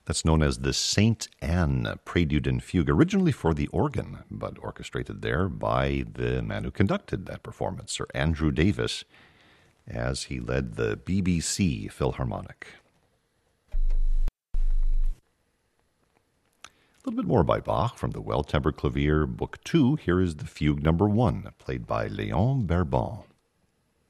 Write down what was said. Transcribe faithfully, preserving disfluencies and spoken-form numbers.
That's known as the Saint Anne Prelude and Fugue, originally for the organ, but orchestrated there by the man who conducted that performance, Sir Andrew Davis, as he led the B B C Philharmonic. A little bit more by Bach from the Well-Tempered Clavier, Book two. Here is the Fugue Number one, played by Léon Berbon.